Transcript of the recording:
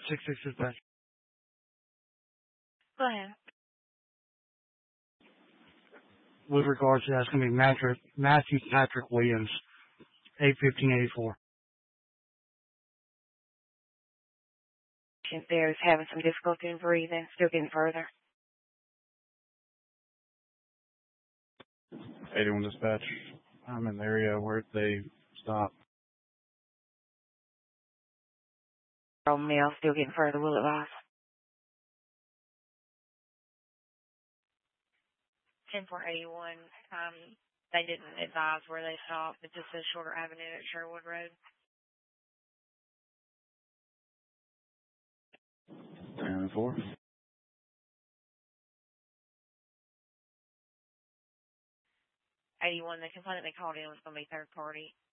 6-6 dispatch. Go ahead. With regards to that, it's going to be Matthew Patrick Williams, 81584. There is having some difficulty in breathing, still getting further. 81 dispatch. I'm in the area where they stopped. Male, still getting further, will advise. 10-481, they didn't advise where they stopped. It just says Shorter Avenue at Sherwood Road. 10-4. 81, the complainant they called in was going to be third party.